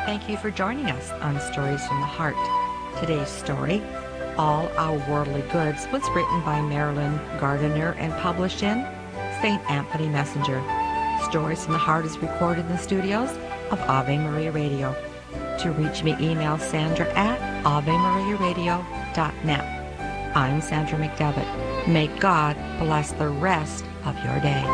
Thank you for joining us on Stories from the Heart. Today's story, All Our Worldly Goods, was written by Marilyn Gardiner and published in St. Anthony Messenger. Stories from the Heart is recorded in the studios of Ave Maria Radio. To reach me, email Sandra at AveMariaRadio.net. I'm Sandra McDevitt. May God bless the rest of your day.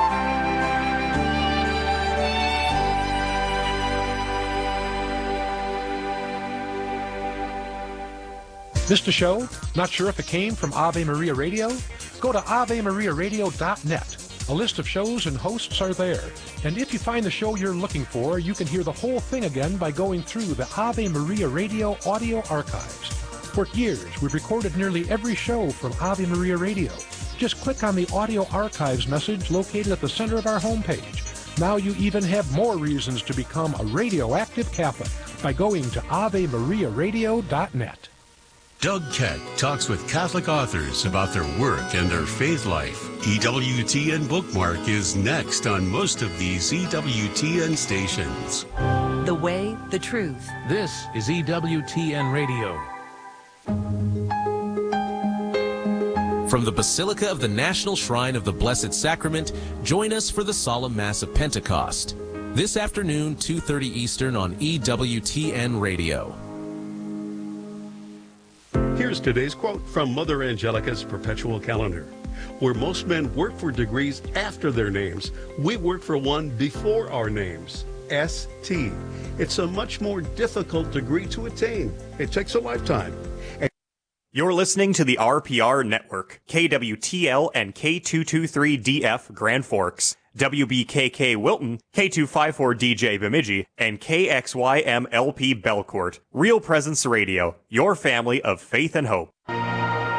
Missed a show? Not sure if it came from Ave Maria Radio? Go to AveMariaRadio.net. A list of shows and hosts are there. And if you find the show you're looking for, you can hear the whole thing again by going through the Ave Maria Radio audio archives. For years, we've recorded nearly every show from Ave Maria Radio. Just click on the audio archives message located at the center of our homepage. Now you even have more reasons to become a radioactive Catholic by going to AveMariaRadio.net. Doug Keck talks with Catholic authors about their work and their faith life. EWTN Bookmark is next on most of these EWTN stations. The way, the truth. This is EWTN Radio. From the Basilica of the National Shrine of the Blessed Sacrament, join us for the Solemn Mass of Pentecost. This afternoon, 2:30 Eastern on EWTN Radio. Here's today's quote from Mother Angelica's Perpetual Calendar. Where most men work for degrees after their names, we work for one before our names. ST. It's a much more difficult degree to attain. It takes a lifetime. You're listening to the RPR Network, KWTL and K223DF Grand Forks, WBKK Wilton, K254DJ Bemidji, and KXYMLP Belcourt. Real Presence Radio, your family of faith and hope.